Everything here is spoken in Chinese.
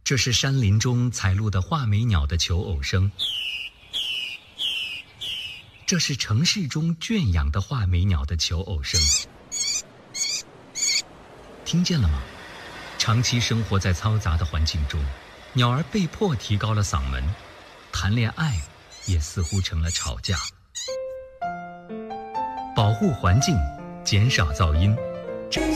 这是山林中采录的画眉鸟的求偶声，这是城市中圈养的画眉鸟的求偶声。听见了吗？长期生活在嘈杂的环境中，鸟儿被迫提高了嗓门，谈恋爱也似乎成了吵架。保护环境，减少噪音。